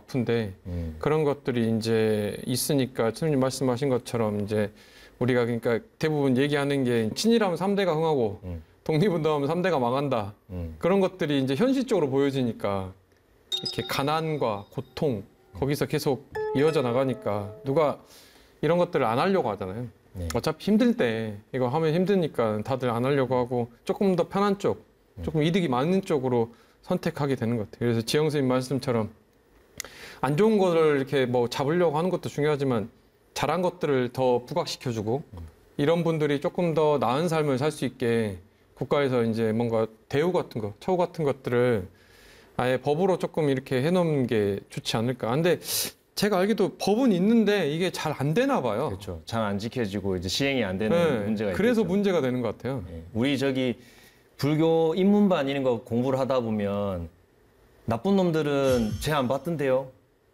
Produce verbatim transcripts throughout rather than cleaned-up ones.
아픈데 음. 그런 것들이 이제 있으니까 선생님 말씀하신 것처럼 이제 우리가 그러니까 대부분 얘기하는 게 친일하면 삼 대가 흥하고 음. 독립운동하면 삼 대가 망한다. 음. 그런 것들이 이제 현실적으로 보여지니까 이렇게 가난과 고통 거기서 계속 이어져 나가니까 누가 이런 것들을 안 하려고 하잖아요. 네. 어차피 힘들 때 이거 하면 힘드니까 다들 안 하려고 하고 조금 더 편한 쪽, 조금 이득이 많은 쪽으로 선택하게 되는 것 같아요. 그래서 지영 선생님 말씀처럼 안 좋은 거를 이렇게 뭐 잡으려고 하는 것도 중요하지만 잘한 것들을 더 부각시켜주고 이런 분들이 조금 더 나은 삶을 살 수 있게 국가에서 이제 뭔가 대우 같은 거, 처우 같은 것들을 아예 법으로 조금 이렇게 해놓은 게 좋지 않을까. 근데 제가 알기도 법은 있는데 이게 잘 안 되나 봐요. 그렇죠. 잘 안 지켜지고 이제 시행이 안 되는 네, 문제가 있죠. 그래서 문제가 되는 것 같아요. 네. 우리 저기 불교 입문반 이런 거 공부를 하다 보면 나쁜 놈들은 죄 안 받던데요.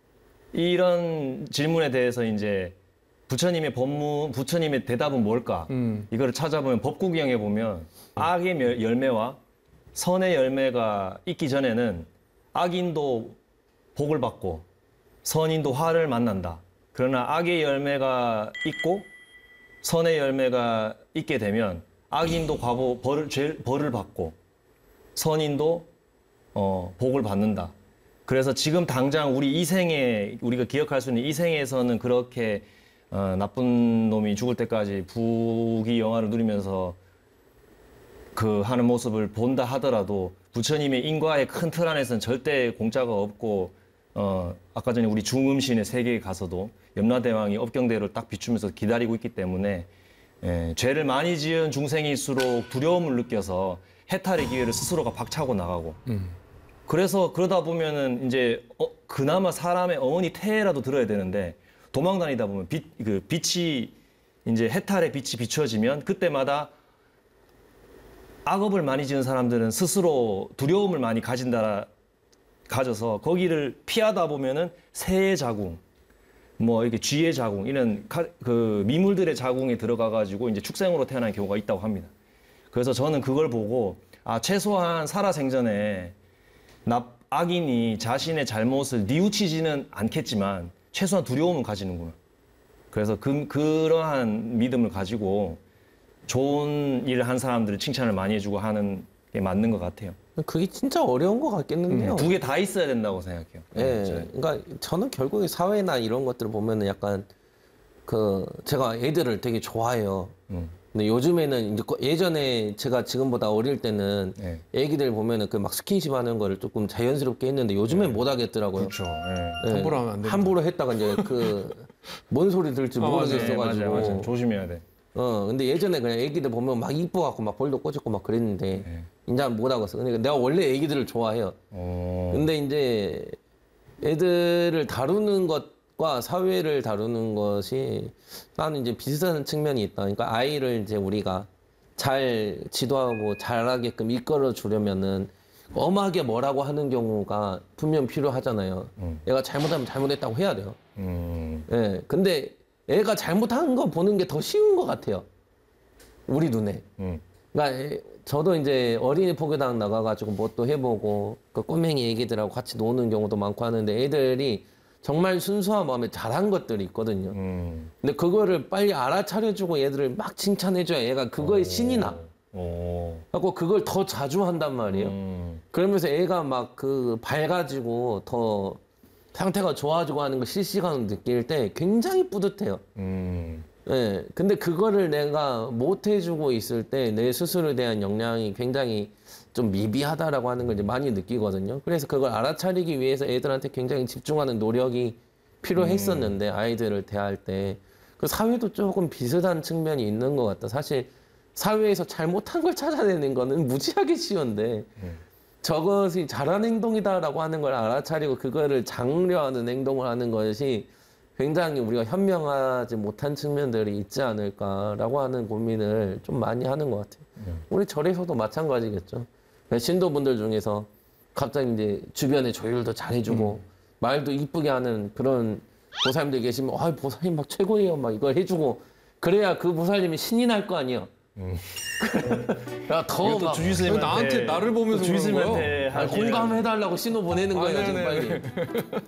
이런 질문에 대해서 이제 부처님의 법문, 부처님의 대답은 뭘까? 음. 이거를 찾아보면 법구경에 보면 악의 열매와 선의 열매가 있기 전에는 악인도 복을 받고 선인도 화를 만난다. 그러나 악의 열매가 있고 선의 열매가 있게 되면 악인도 과보 벌을 죄, 벌을 받고 선인도 어, 복을 받는다. 그래서 지금 당장 우리 이 생에 우리가 기억할 수 있는 이 생에서는 그렇게 어, 나쁜 놈이 죽을 때까지 부귀 영화를 누리면서 그 하는 모습을 본다 하더라도 부처님의 인과의 큰 틀 안에서는 절대 공짜가 없고 어, 아까 전에 우리 중음신의 세계에 가서도 염라대왕이 업경대를 딱 비추면서 기다리고 있기 때문에 예, 죄를 많이 지은 중생일수록 두려움을 느껴서 해탈의 기회를 스스로가 박차고 나가고 음. 그래서 그러다 보면은 이제 어, 그나마 사람의 어머니 태라도 들어야 되는데 도망 다니다 보면 빛, 그 빛이 이제 해탈의 빛이 비춰지면 그때마다 악업을 많이 지은 사람들은 스스로 두려움을 많이 가진다 가져서 거기를 피하다 보면은 새의 자궁, 뭐 이렇게 쥐의 자궁 이런 가, 그 미물들의 자궁에 들어가 가지고 이제 축생으로 태어난 경우가 있다고 합니다. 그래서 저는 그걸 보고 아 최소한 살아생전에 나 악인이 자신의 잘못을 뉘우치지는 않겠지만 최소한 두려움은 가지는구나. 그래서 그, 그러한 믿음을 가지고 좋은 일을 한 사람들을 칭찬을 많이 해주고 하는 게 맞는 것 같아요. 그게 진짜 어려운 것 같겠는데요. 음, 두 개 다 있어야 된다고 생각해요. 예, 네, 그러니까 저는 결국에 사회나 이런 것들을 보면은 약간 그 제가 애들을 되게 좋아해요. 음. 근데 요즘에는 이제 예전에 제가 지금보다 어릴 때는 네. 애기들 보면은 그 막 스킨십 하는 거를 조금 자연스럽게 했는데 요즘엔 네. 못 하겠더라고요. 그렇죠. 네. 예, 함부로 하면 안 된다. 함부로 했다가 이제 그 뭔 소리 들을지 어, 모르겠어가지고. 네, 맞아요, 맞아요. 조심해야 돼. 어, 근데 예전에 그냥 애기들 보면 막 이뻐갖고 막 볼도 꽂았고 막 그랬는데 네. 이제 못 하겠어. 근데 내가 원래 애기들을 좋아해요. 어... 근데 이제 애들을 다루는 것과 사회를 다루는 것이 나는 이제 비슷한 측면이 있다. 그러니까 아이를 이제 우리가 잘 지도하고 잘하게끔 이끌어 주려면은 엄하게 뭐라고 하는 경우가 분명 필요하잖아요. 음. 얘가 잘못하면 잘못했다고 해야 돼요. 음... 예. 근데 애가 잘못한 거 보는 게 더 쉬운 것 같아요. 우리 눈에. 음. 그러니까 애- 저도 이제 어린이 포교당 나가가지고 뭐 또 해보고 그 꼬맹이 애기들하고 같이 노는 경우도 많고 하는데 애들이 정말 순수한 마음에 잘한 것들이 있거든요. 음... 근데 그거를 빨리 알아차려주고 얘들을 막 칭찬해줘야 얘가 그거에 신이 나. 오... 그래갖고 그걸 더 자주 한단 말이에요. 음... 그러면서 애가 막 그 밝아지고 더 상태가 좋아지고 하는 걸 실시간으로 느낄 때 굉장히 뿌듯해요. 음... 예. 근데 그거를 내가 못 해주고 있을 때 내 스스로에 대한 역량이 굉장히 좀 미비하다라고 하는 걸 이제 많이 느끼거든요. 그래서 그걸 알아차리기 위해서 애들한테 굉장히 집중하는 노력이 필요했었는데, 아이들을 대할 때. 그 사회도 조금 비슷한 측면이 있는 것 같다. 사실 사회에서 잘못한 걸 찾아내는 거는 무지하게 쉬운데, 음. 저것이 잘한 행동이다라고 하는 걸 알아차리고 그거를 장려하는 행동을 하는 것이 굉장히 우리가 현명하지 못한 측면들이 있지 않을까라고 하는 고민을 좀 많이 하는 것 같아요. 음. 우리 절에서도 마찬가지겠죠. 신도분들 중에서 갑자기 이제 주변에 조율도 잘해주고 음. 말도 이쁘게 하는 그런 보살님들 계시면 아 보살님 막 최고예요 막 이걸 해주고 그래야 그 보살님이 신이 날 거 아니에요. 음. 야더 주지스님한테 나한테 나를 보면서 그러는 주지스님한테 공감해달라고 신호 보내는 아, 거예요 지금 네네네. 빨리.